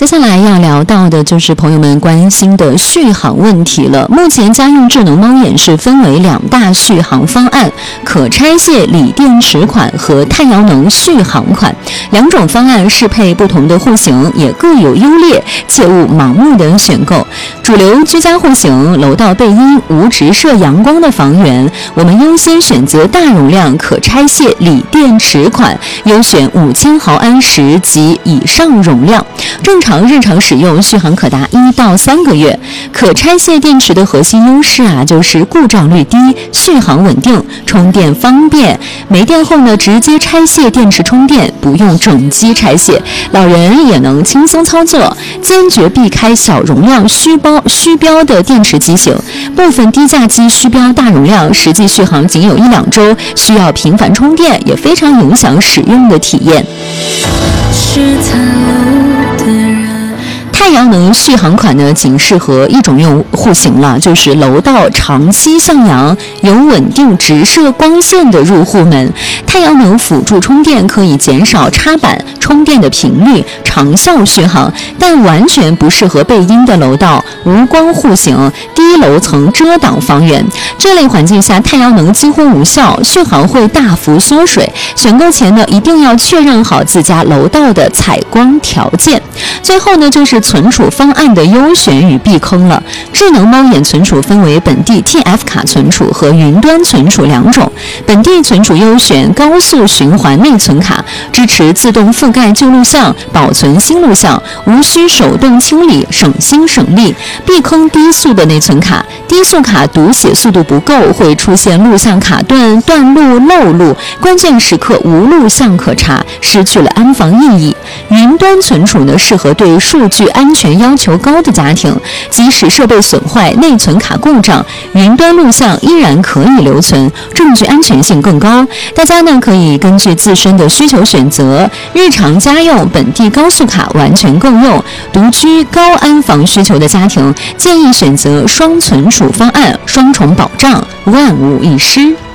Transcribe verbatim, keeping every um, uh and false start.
接下来要聊到的就是朋友们关心的续航问题了。目前家用智能猫眼是分为两大续航方案，可拆卸锂电池款和太阳能续航款。两种方案适配不同的户型，也各有优劣，切勿盲目的选购。主流居家户型楼道背阴无直射阳光的房源，我们优先选择大容量可拆卸锂电池款，优选五千毫安时及以上容量。正常日常使用续航可达一到三个月。可拆卸电池的核心优势啊，就是故障率低，续航稳定，充电方便。没电后呢，直接拆卸电池充电，不用整机拆卸，老人也能轻松操作。坚决避开小容量虚包虚标的电池机型，部分低价机虚标大容量，实际续航仅有一两周，需要频繁充电，也非常影响使用的体验。是残留的人。太阳能续航款呢，仅适合一种用户型了，就是楼道长期向阳、有稳定直射光线的入户们。太阳能辅助充电可以减少插板充电的频率，长效续航，但完全不适合背阴的楼道、无光户型、低楼层遮挡房源。这类环境下，太阳能几乎无效，续航会大幅缩水。选购前呢，一定要确认好自家楼道的采光条件。最后呢，就是存储方案的优选与避坑了。智能猫眼存储分为本地 T F 卡存储和云端存储两种。本地存储优选高速循环内存卡，支持自动覆盖旧录像，保存新录像，无需手动清理，省心省力。避坑低速的内存卡，低速卡读写速度不够，会出现录像卡顿、断录、漏录，关键时刻无录像可查，失去了安防意义。云端存储呢，适合对数据安全要求高的家庭，即使设备损坏、内存卡故障，云端录像依然可以留存，证据安全性更高。大家呢可以根据自身的需求选择，日常家用本地高速卡完全够用。独居高安防需求的家庭，建议选择双存储方案，双重保障，万无一失。